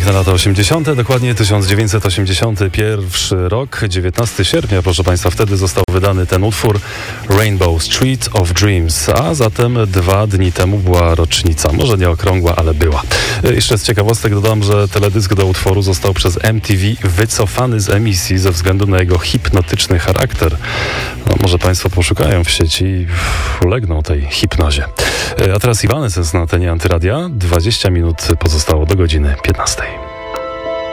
Piękne lata 80., dokładnie 1981 rok, 19 sierpnia, proszę Państwa, wtedy został wydany ten utwór Rainbow Street of Dreams, a zatem 2 dni temu była rocznica, może nie okrągła, ale była. Jeszcze z ciekawostek dodam, że teledysk do utworu został przez MTV wycofany z emisji ze względu na jego hipnotyczny charakter. No, może Państwo poszukają w sieci i ulegną tej hipnozie. A teraz Evanescence na antenie Antyradia. 20 minut pozostało do godziny 15.